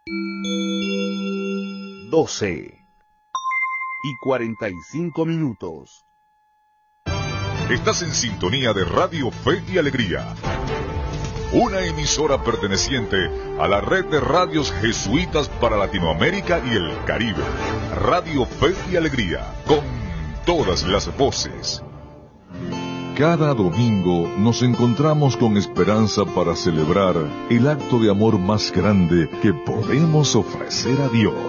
12:45. Estás en sintonía de Radio Fe y Alegría, una emisora perteneciente a la red de radios jesuitas para Latinoamérica y el Caribe. Radio Fe y Alegría, con todas las voces. Cada domingo nos encontramos con esperanza para celebrar el acto de amor más grande que podemos ofrecer a Dios.